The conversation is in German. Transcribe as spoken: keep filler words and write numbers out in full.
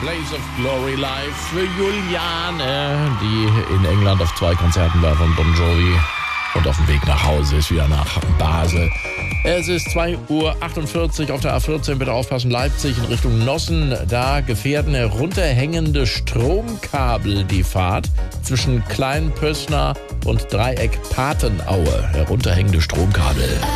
Blaze of Glory live für Juliane, die in England auf zwei Konzerten war von Bon Jovi und auf dem Weg nach Hause ist, wieder nach Basel. Es ist zwei Uhr achtundvierzig auf der A vierzehn, bitte aufpassen, Leipzig in Richtung Nossen. Da gefährden herunterhängende Stromkabel die Fahrt zwischen Kleinpössner und Dreieck Patenaue. Herunterhängende Stromkabel.